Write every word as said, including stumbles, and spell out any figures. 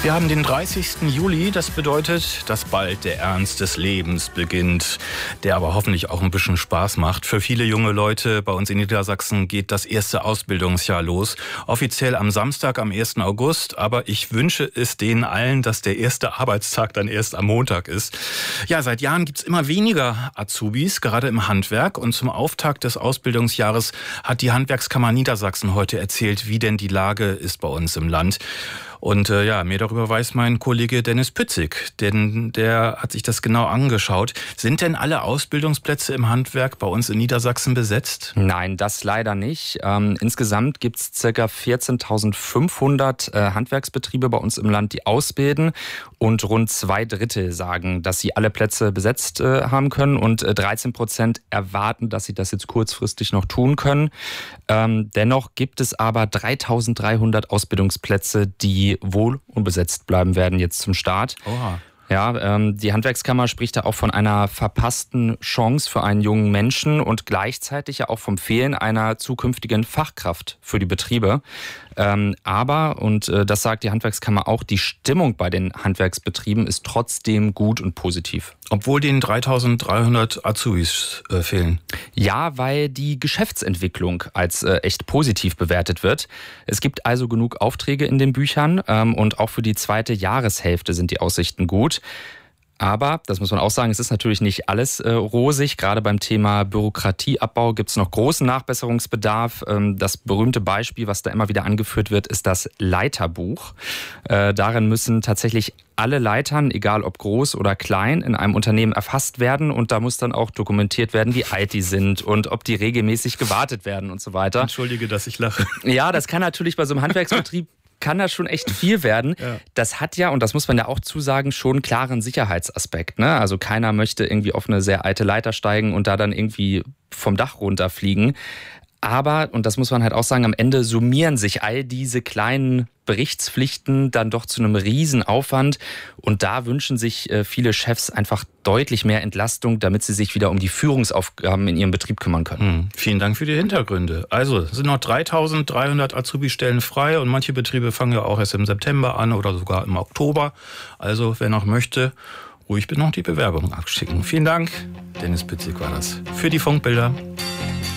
Wir haben den dreißigsten Juli, das bedeutet, dass bald der Ernst des Lebens beginnt, der aber hoffentlich auch ein bisschen Spaß macht. Für viele junge Leute bei uns in Niedersachsen geht das erste Ausbildungsjahr los, offiziell am Samstag, am ersten August, aber ich wünsche es denen allen, dass der erste Arbeitstag dann erst am Montag ist. Ja, seit Jahren gibt's immer weniger Azubis, gerade im Handwerk, und zum Auftakt des Ausbildungsjahres hat die Handwerkskammer Niedersachsen heute erzählt, wie denn die Lage ist bei uns im Land. Und äh, ja, mehr darüber weiß mein Kollege Dennis Pützig, denn der hat sich das genau angeschaut. Sind denn alle Ausbildungsplätze im Handwerk bei uns in Niedersachsen besetzt? Nein, das leider nicht. Ähm, insgesamt gibt es ca. vierzehntausendfünfhundert äh, Handwerksbetriebe bei uns im Land, die ausbilden. Und rund zwei Drittel sagen, dass sie alle Plätze besetzt äh, haben können. Und äh, dreizehn Prozent erwarten, dass sie das jetzt kurzfristig noch tun können. Ähm, dennoch gibt es aber dreitausenddreihundert Ausbildungsplätze, die wohl unbesetzt bleiben werden jetzt zum Start. Oha. Ja, ähm, die Handwerkskammer spricht da auch von einer verpassten Chance für einen jungen Menschen und gleichzeitig ja auch vom Fehlen einer zukünftigen Fachkraft für die Betriebe. Ähm, aber, und äh, das sagt die Handwerkskammer auch, die Stimmung bei den Handwerksbetrieben ist trotzdem gut und positiv. Obwohl den dreitausenddreihundert Azubis äh, fehlen? Ja, weil die Geschäftsentwicklung als äh, echt positiv bewertet wird. Es gibt also genug Aufträge in den Büchern ähm, und auch für die zweite Jahreshälfte sind die Aussichten gut. Aber, das muss man auch sagen, es ist natürlich nicht alles äh, rosig. Gerade beim Thema Bürokratieabbau gibt es noch großen Nachbesserungsbedarf. Ähm, das berühmte Beispiel, was da immer wieder angeführt wird, ist das Leiterbuch. Äh, darin müssen tatsächlich alle Leitern, egal ob groß oder klein, in einem Unternehmen erfasst werden. Und da muss dann auch dokumentiert werden, wie alt die sind und ob die regelmäßig gewartet werden und so weiter. Entschuldige, dass ich lache. Ja, das kann natürlich bei so einem Handwerksbetrieb kann das schon echt viel werden. Ja. Das hat ja, und das muss man ja auch zusagen, schon einen klaren Sicherheitsaspekt. Ne? Also keiner möchte irgendwie auf eine sehr alte Leiter steigen und da dann irgendwie vom Dach runterfliegen. Aber, und das muss man halt auch sagen, am Ende summieren sich all diese kleinen Berichtspflichten dann doch zu einem Riesenaufwand. Und da wünschen sich viele Chefs einfach deutlich mehr Entlastung, damit sie sich wieder um die Führungsaufgaben in ihrem Betrieb kümmern können. Hm, vielen Dank für die Hintergründe. Also es sind noch dreitausenddreihundert Azubi-Stellen frei und manche Betriebe fangen ja auch erst im September an oder sogar im Oktober. Also wer noch möchte, ruhig noch die Bewerbung abschicken. Vielen Dank. Dennis Pützig war das für die Funkbilder.